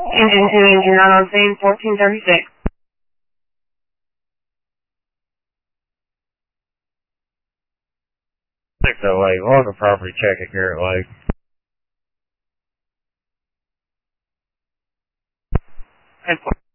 Engine on scene 1436. Lake, welcome property check at Garrett Lake. And